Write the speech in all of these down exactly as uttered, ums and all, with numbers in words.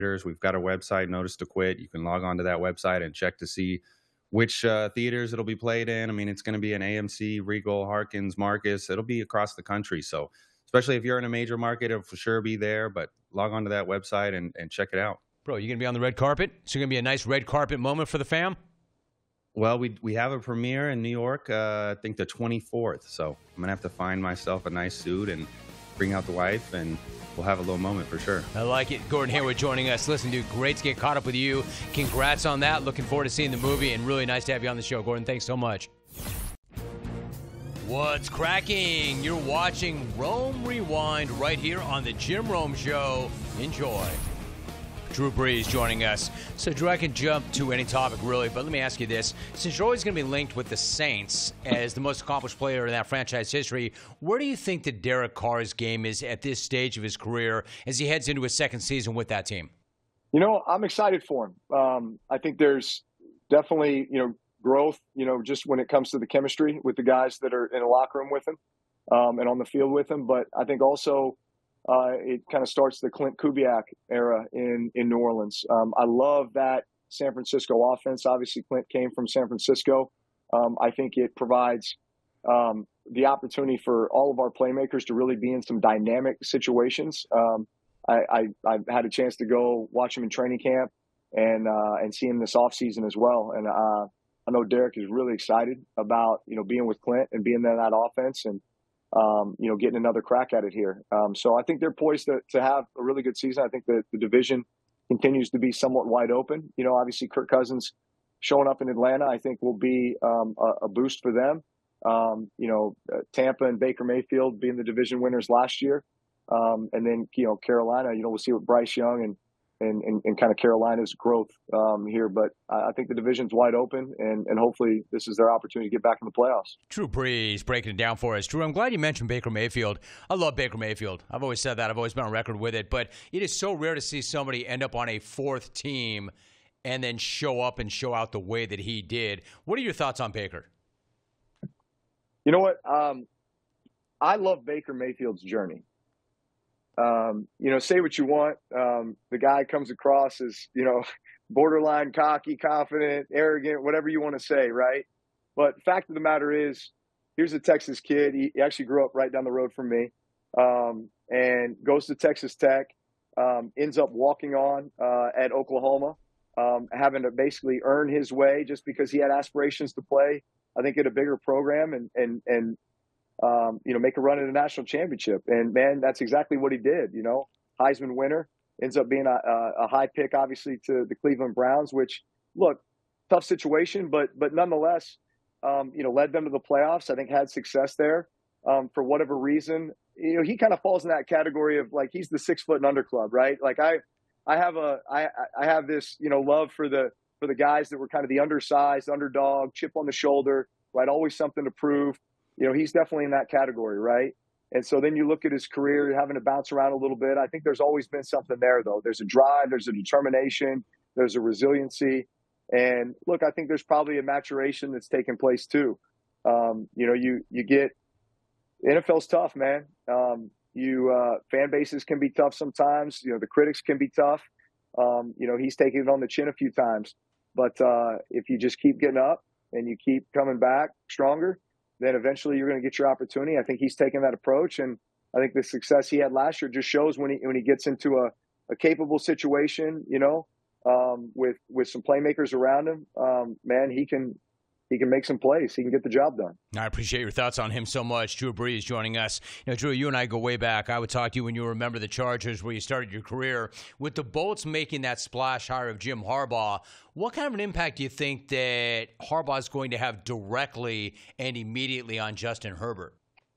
theaters. We've got a website, Notice to Quit. You can log on to that website and check to see which uh, theaters it'll be played in. I mean, it's going to be an A M C, Regal, Harkins, Marcus. It'll be across the country. So, especially if you're in a major market, it'll for sure be there. But log on to that website and, and check it out. Bro, you going to be on the red carpet? So, going to be a nice red carpet moment for the fam? Well, we we have a premiere in New York, uh, I think the twenty-fourth. So, I'm going to have to find myself a nice suit and bring out the wife, and we'll have a little moment for sure. I like it. Gordon Hayward joining us. Listen, dude, great to get caught up with you. Congrats on that. Looking forward to seeing the movie, and really nice to have you on the show. Gordon, thanks so much. What's cracking? You're watching Rome Rewind right here on the Jim Rome Show. Enjoy. Drew Brees joining us. So, Drew, I can jump to any topic, really, but let me ask you this. Since you're always going to be linked with the Saints as the most accomplished player in that franchise history, where do you think that Derek Carr's game is at this stage of his career as he heads into his second season with that team? You know, I'm excited for him. Um, I think there's definitely, you know, growth, you know, just when it comes to the chemistry with the guys that are in the locker room with him um, and on the field with him. But I think also uh, it kind of starts the Clint Kubiak era in, in New Orleans. Um, I love that San Francisco offense. Obviously, Clint came from San Francisco. Um, I think it provides um, the opportunity for all of our playmakers to really be in some dynamic situations. Um, I, I, I've had a chance to go watch him in training camp and uh, and see him this offseason as well. And uh, I know Derek is really excited about, you know, being with Clint and being in that offense and, um, you know, getting another crack at it here. Um, so I think they're poised to, to have a really good season. I think that the division continues to be somewhat wide open. You know, obviously Kirk Cousins showing up in Atlanta, I think will be um, a, a boost for them. Um, you know, uh, Tampa and Baker Mayfield being the division winners last year. Um, and then, you know, Carolina, you know, we'll see what Bryce Young and, and, and, and kind of Carolina's growth um, here. But I think the division's wide open, and, and hopefully this is their opportunity to get back in the playoffs. Drew Brees breaking it down for us. Drew, I'm glad you mentioned Baker Mayfield. I love Baker Mayfield. I've always said that. I've always been on record with it. But it is so rare to see somebody end up on a fourth team and then show up and show out the way that he did. What are your thoughts on Baker? You know what? Um, I love Baker Mayfield's journey. Um, you know, say what you want. Um, the guy comes across as, you know, borderline cocky, confident, arrogant, whatever you want to say, right? But fact of the matter is, here's a Texas kid. He, he actually grew up right down the road from me, um, and goes to Texas Tech, um, ends up walking on uh, at Oklahoma, um, having to basically earn his way just because he had aspirations to play, I think, at a bigger program and and and Um, you know, make a run at a national championship. And, man, that's exactly what he did, you know. Heisman winner, ends up being a, a, a high pick, obviously, to the Cleveland Browns, which, look, tough situation, but but nonetheless, um, you know, led them to the playoffs. I think had success there um, for whatever reason. You know, he kind of falls in that category of, like, he's the six-foot and under club, right? Like, I I have a I, I have this, you know, love for the for the guys that were kind of the undersized, underdog, chip on the shoulder, right? Always something to prove. You know, he's definitely in that category, right? And so then you look at his career, having to bounce around a little bit. I think there's always been something there, though. There's a drive, there's a determination, there's a resiliency. And look, I think there's probably a maturation that's taken place too. Um, you know, you you get N F L's tough, man. Um, you uh, fan bases can be tough sometimes. You know, the critics can be tough. Um, you know, he's taken it on the chin a few times. But uh, if you just keep getting up and you keep coming back stronger, then eventually you're going to get your opportunity. I think he's taken that approach, and I think the success he had last year just shows when he when he gets into a, a capable situation, you know, um, with with some playmakers around him, um, man, he can he can make some plays. He can get the job done. I appreciate your thoughts on him so much. Drew Brees joining us. You know, Drew, you and I go way back. I would talk to you when you remember the Chargers, where you started your career. With the Bolts making that splash hire of Jim Harbaugh, what kind of an impact do you think that Harbaugh is going to have directly and immediately on Justin Herbert?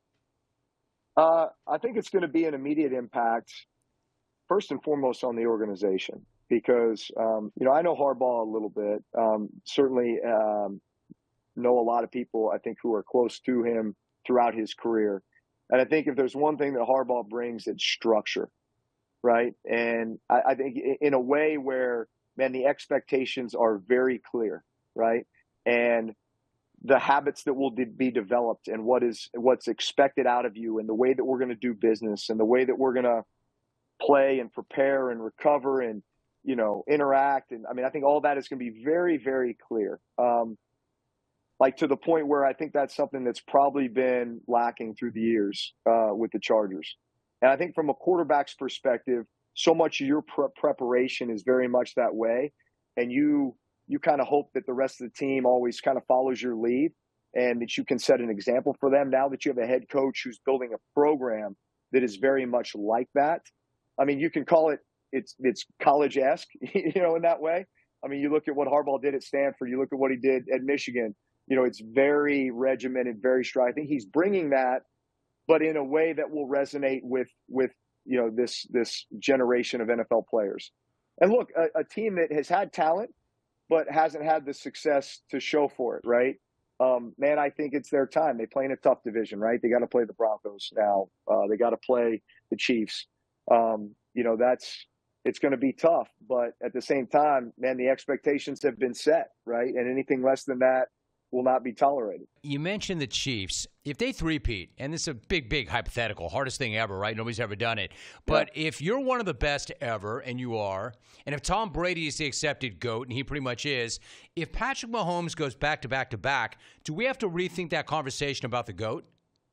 Uh, I think it's going to be an immediate impact, first and foremost, on the organization. Because, um, you know, I know Harbaugh a little bit. Um, certainly um, know a lot of people, I think, who are close to him throughout his career. And I think if there's one thing that Harbaugh brings, it's structure, right? And I, I think in a way where, man, the expectations are very clear, right? And the habits that will de- be developed and what is what's expected out of you and the way that we're going to do business and the way that we're going to play and prepare and recover and you know, interact. And I mean, I think all that is going to be very, very clear. Um, like to the point where I think that's something that's probably been lacking through the years uh, with the Chargers. And I think from a quarterback's perspective, so much of your pre- preparation is very much that way. And you, you kind of hope that the rest of the team always kind of follows your lead and that you can set an example for them. Now that you have a head coach who's building a program that is very much like that. I mean, you can call it, it's, it's college-esque, you know, in that way. I mean, you look at what Harbaugh did at Stanford, you look at what he did at Michigan, you know, it's very regimented, very strong. I think he's bringing that, but in a way that will resonate with, with, you know, this, this generation of N F L players. And look, a, a team that has had talent, but hasn't had the success to show for it, right? Um, man, I think it's their time. They play in a tough division, right? They got to play the Broncos now. Uh, they got to play the Chiefs. Um, you know, that's, it's going to be tough, but at the same time, man, the expectations have been set, right? And anything less than that will not be tolerated. You mentioned the Chiefs. If they three-peat, and this is a big, big hypothetical, hardest thing ever, right? Nobody's ever done it. But yeah. If you're one of the best ever, and you are, and if Tom Brady is the accepted GOAT, and he pretty much is, if Patrick Mahomes goes back to back to back, do we have to rethink that conversation about the GOAT?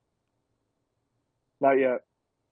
Not yet.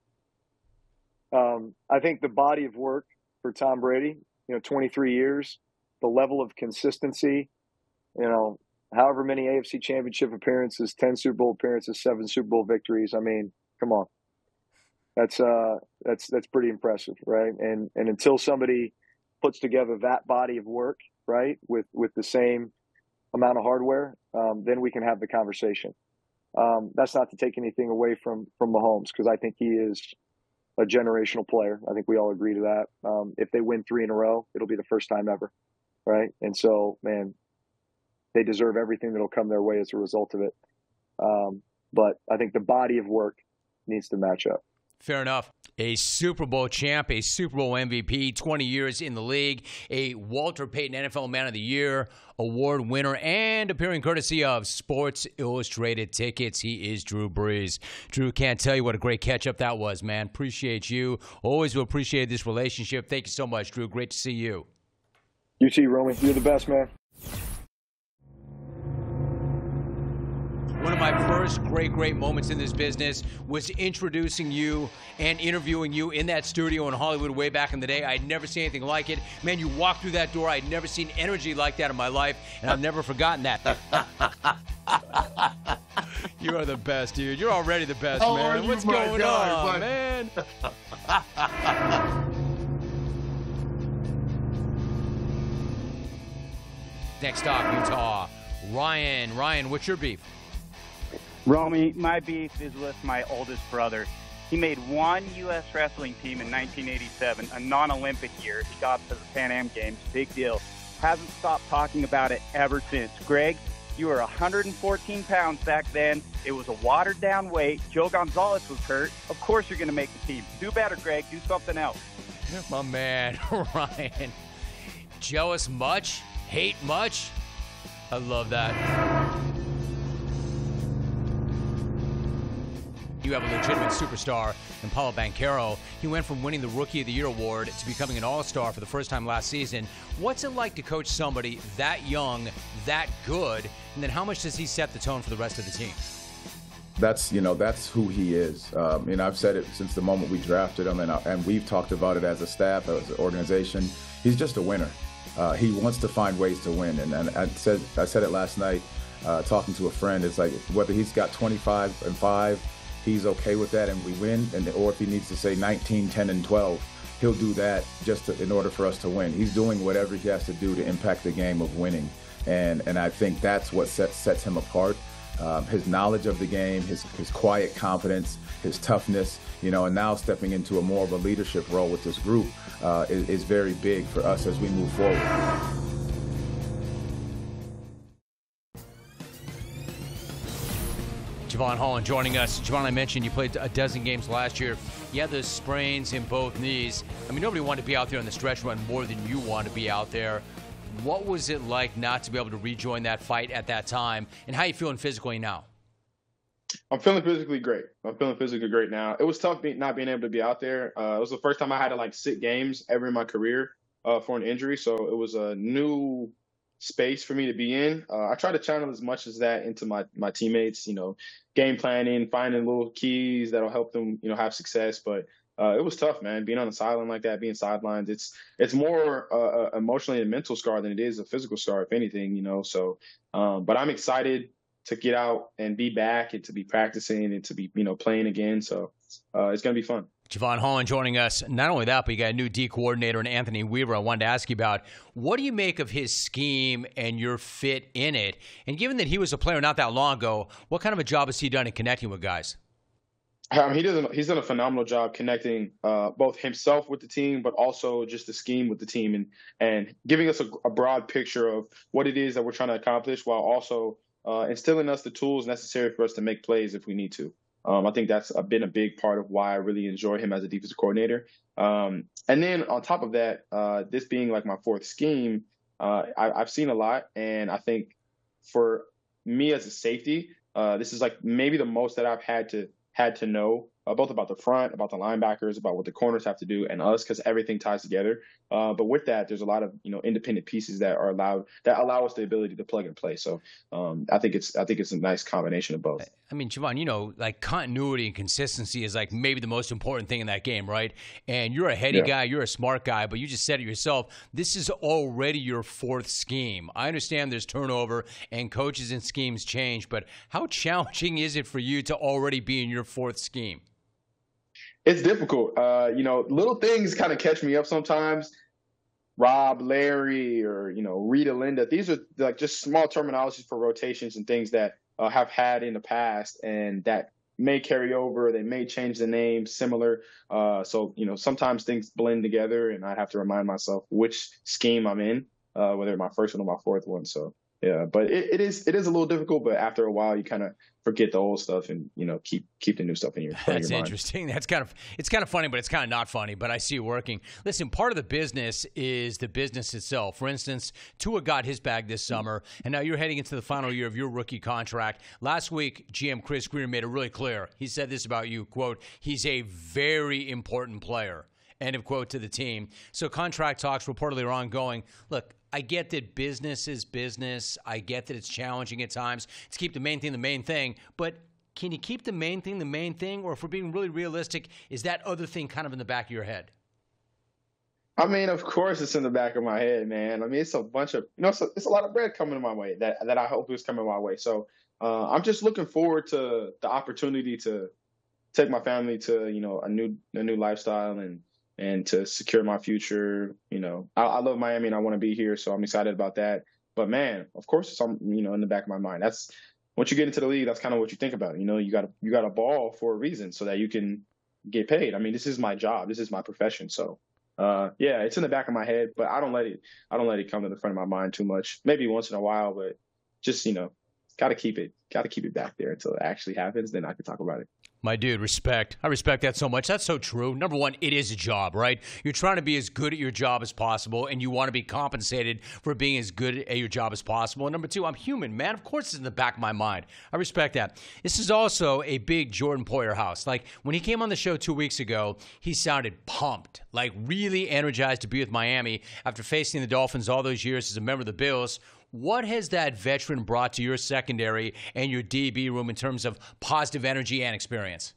Um, I think the body of work for Tom Brady, you know, twenty-three years, the level of consistency, you know, however many A F C championship appearances, ten Super Bowl appearances, seven Super Bowl victories. I mean, come on. That's uh that's that's pretty impressive, right? And and until somebody puts together that body of work, right, with with the same amount of hardware, um, then we can have the conversation. Um, that's not to take anything away from from Mahomes, because I think he is a generational player. I think we all agree to that. Um, if they win three in a row, it'll be the first time ever, right? And so, man, they deserve everything that'll come their way as a result of it. Um, but I think the body of work needs to match up. Fair enough. A Super Bowl champ, a Super Bowl M V P, twenty years in the league, a Walter Payton N F L Man of the Year award winner, and appearing courtesy of Sports Illustrated tickets. He is Drew Brees. Drew, can't tell you what a great catch-up that was, man. Appreciate you. Always will appreciate this relationship. Thank you so much, Drew. Great to see you. You too, Romy. You're the best, man. One of my first great, great moments in this business was introducing you and interviewing you in that studio in Hollywood way back in the day. I'd never seen anything like it. Man, you walked through that door. I'd never seen energy like that in my life, and I've never forgotten that. You are the best, dude. You're already the best, How man. are you, What's my going guy, on, but... man? Next up, Utah. Ryan. Ryan, what's your beef? Romy, my beef is with my oldest brother. He made one U S wrestling team in nineteen eighty-seven, a non-Olympic year. He got to the Pan Am Games. Big deal. Hasn't stopped talking about it ever since. Greg, you were one hundred fourteen pounds back then. It was a watered-down weight. Joe Gonzalez was hurt. Of course you're going to make the team. Do better, Greg. Do something else. My man, Ryan. Jealous much? Hate much? I love that. You have a legitimate superstar in Paulo Banchero. He went from winning the Rookie of the Year award to becoming an all-star for the first time last season. What's it like to coach somebody that young, that good, and then how much does he set the tone for the rest of the team? That's, you know, that's who he is. Um, and I've said it since the moment we drafted him, and, and we've talked about it as a staff, as an organization. He's just a winner. Uh, he wants to find ways to win. And, and I said I said it last night, uh, talking to a friend. It's like whether he's got twenty-five and five, he's okay with that and we win, and or if he needs to say nineteen, ten, and twelve, he'll do that just to, in order for us to win. He's doing whatever he has to do to impact the game of winning, and and I think that's what sets sets him apart. Um, his knowledge of the game, his his quiet confidence, his toughness, you know, and now stepping into a more of a leadership role with this group uh, is, is very big for us as we move forward. Javon Holland joining us. Javon, I mentioned you played a dozen games last year. You had those sprains in both knees. I mean, nobody wanted to be out there on the stretch run more than you want to be out there. What was it like not to be able to rejoin that fight at that time, and how are you feeling physically now? I'm feeling physically great. I'm feeling physically great now. It was tough being, not being able to be out there. Uh, it was the first time I had to like sit games ever in my career. uh, for an injury, so it was a new space for me to be in. Uh, I try to channel as much as that into my my teammates. You know, game planning, finding little keys that'll help them, you know, have success. But uh, it was tough, man. Being on the sideline like that, being sidelined, it's it's more uh, emotionally a mental scar than it is a physical scar, if anything. You know, so um, but I'm excited to get out and be back and to be practicing and to be, you know, playing again. So uh, it's gonna be fun. Javon Holland joining us. Not only that, but you got a new D coordinator in Anthony Weaver. I wanted to ask you about, what do you make of his scheme and your fit in it? And given that he was a player not that long ago, what kind of a job has he done in connecting with guys? Um, he doesn't. He's done a phenomenal job connecting uh, both himself with the team, but also just the scheme with the team, and and giving us a, a broad picture of what it is that we're trying to accomplish, while also uh, instilling us the tools necessary for us to make plays if we need to. Um, I think that's a, been a big part of why I really enjoy him as a defensive coordinator. Um, and then on top of that, uh, this being like my fourth scheme, uh, I, I've seen a lot. And I think for me as a safety, uh, this is like maybe the most that I've had to had to know uh, both about the front, about the linebackers, about what the corners have to do, and us, because everything ties together. Uh, but with that, there's a lot of, you know, independent pieces that are allowed that allow us the ability to plug and play. So um, I think it's I think it's a nice combination of both. I mean, Javon, you know, like continuity and consistency is like maybe the most important thing in that game, right? And you're a heady yeah. guy, you're a smart guy, but you just said it yourself. This is already your fourth scheme. I understand there's turnover and coaches and schemes change, but how challenging is it for you to already be in your fourth scheme? It's difficult. Uh, you know, little things kind of catch me up sometimes. Rob, Larry, or, you know, Rita, Linda. These are like just small terminologies for rotations and things that uh, have had in the past and that may carry over. They may change the name, similar. Uh, so, you know, sometimes things blend together and I have to remind myself which scheme I'm in, uh, whether my first one or my fourth one. So, yeah, but it, it is it is a little difficult. But after a while, you kind of forget the old stuff and, you know, keep keep the new stuff in your, That's in your mind. Interesting. That's kind of it's kind of funny, but it's kind of not funny. But I see it working. Listen, part of the business is the business itself. For instance, Tua got his bag this summer, and now you're heading into the final year of your rookie contract. Last week, G M Chris Greer made it really clear. He said this about you, quote, "He's a very important player," end of quote, to the team. So contract talks reportedly are ongoing. Look, I get that business is business. I get that it's challenging at times to keep the main thing the main thing. But can you keep the main thing the main thing? Or if we're being really realistic, is that other thing kind of in the back of your head? I mean, of course it's in the back of my head, man. I mean, it's a bunch of, you know, it's a, it's a lot of bread coming my way that, that I hope is coming my way. So uh, I'm just looking forward to the opportunity to take my family to, you know, a new a new lifestyle and and to secure my future. You know, I, I love Miami and I want to be here, so I'm excited about that. But man, of course, it's on, you know, in the back of my mind. That's once you get into the league, that's kind of what you think about. You know, you got you got a ball for a reason so that you can get paid. I mean, this is my job, this is my profession. So, uh, yeah, it's in the back of my head, but I don't let it I don't let it come to the front of my mind too much. Maybe once in a while, but just, you know, got to keep it got to keep it back there until it actually happens. Then I can talk about it. My dude, respect. I respect that so much. That's so true. Number one, it is a job, right? You're trying to be as good at your job as possible, and you want to be compensated for being as good at your job as possible. And number two, I'm human, man. Of course it's in the back of my mind. I respect that. This is also a big Jordan Poyer house. Like, when he came on the show two weeks ago, he sounded pumped, like really energized to be with Miami after facing the Dolphins all those years as a member of the Bills. What has that veteran brought to your secondary and your D B room in terms of positive energy and experience?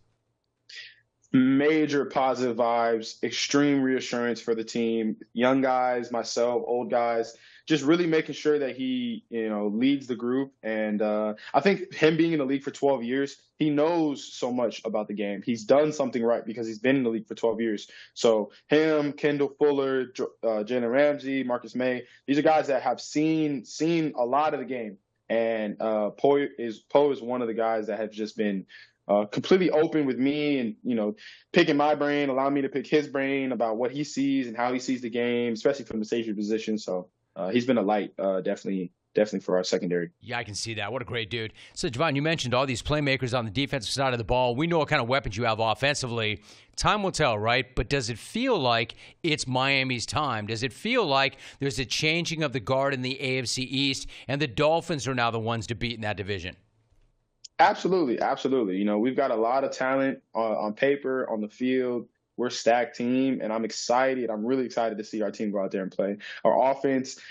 Major positive vibes, extreme reassurance for the team. Young guys, myself, old guys, just really making sure that he, you know, leads the group. And uh, I think him being in the league for twelve years, he knows so much about the game. He's done something right because he's been in the league for twelve years. So him, Kendall Fuller, uh, Jalen Ramsey, Marcus May, these are guys that have seen seen a lot of the game. And uh, Poe is Poe is one of the guys that have just been Uh, completely open with me and, you know, picking my brain, allowing me to pick his brain about what he sees and how he sees the game, especially from the safety position. So uh, he's been a light, uh, definitely, definitely for our secondary. Yeah, I can see that. What a great dude. So, Javon, you mentioned all these playmakers on the defensive side of the ball. We know what kind of weapons you have offensively. Time will tell, right? But does it feel like it's Miami's time? Does it feel like there's a changing of the guard in the A F C East and the Dolphins are now the ones to beat in that division? Absolutely, absolutely. You know, we've got a lot of talent uh, on paper, on the field, we're a stacked team, and I'm excited. I'm really excited to see our team go out there and play. Our offense